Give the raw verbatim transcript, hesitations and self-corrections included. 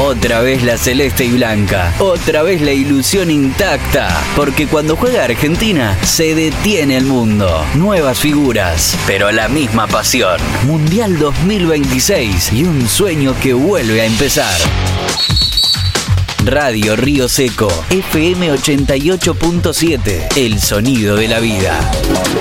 Otra vez la celeste y blanca. Otra vez la ilusión intacta. Porque cuando juega Argentina, se detiene el mundo. Nuevas figuras, pero la misma pasión. Mundial dos mil veintiséis y un sueño que vuelve a empezar. Radio Río Seco, F M ochenta y ocho punto siete. El sonido de la vida.